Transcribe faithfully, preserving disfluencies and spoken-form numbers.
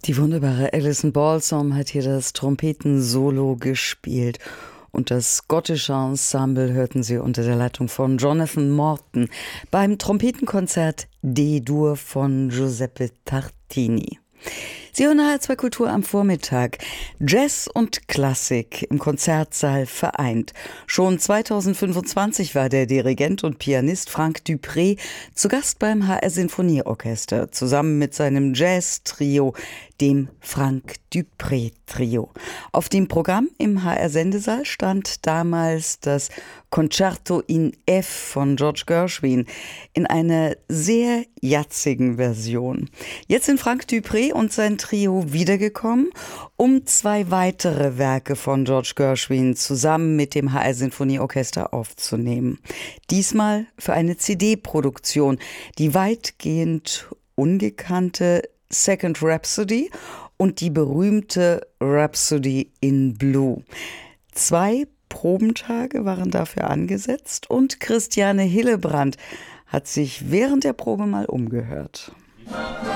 Die wunderbare Alison Balsom hat hier das Trompeten-Solo gespielt. Und das schottische Ensemble hörten Sie unter der Leitung von Jonathan Morton beim Trompetenkonzert D-Dur von Giuseppe Tartini. Sie hören H R zwei Kultur am Vormittag. Jazz und Klassik im Konzertsaal vereint. Schon zweitausendfünfundzwanzig war der Dirigent und Pianist Frank Dupré zu Gast beim H R Sinfonieorchester, zusammen mit seinem Jazz-Trio, dem Frank Dupré Trio. Auf dem Programm im H R-Sendesaal stand damals das Concerto in F von George Gershwin in einer sehr jazzigen Version. Jetzt sind Frank Dupré und sein Trio wiedergekommen, um zwei weitere Werke von George Gershwin zusammen mit dem H R-Sinfonieorchester aufzunehmen. Diesmal für eine C D-Produktion, die weitgehend ungekannte Second Rhapsody und die berühmte Rhapsody in Blue. Zwei Probentage waren dafür angesetzt und Christiane Hillebrand hat sich während der Probe mal umgehört.